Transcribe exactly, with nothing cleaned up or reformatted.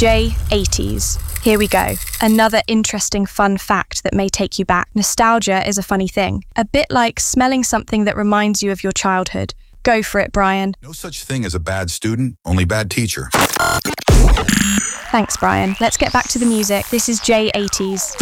J eighties. Here we go. Another interesting fun fact that may take you back. Nostalgia is a funny thing. A bit like smelling something that reminds you of your childhood. Go for it, Brian. No such thing as a bad student, only bad teacher. Thanks, Brian. Let's get back to the music. This is J eighties.